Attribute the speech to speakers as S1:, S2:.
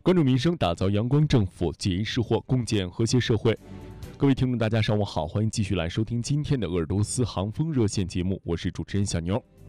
S1: 关注民生，打造阳光政府，解疑释惑，共建和谐社会。各位听众大家上午好，欢迎继续来收听今天的鄂尔多斯航风热线节目，我是主持人小牛。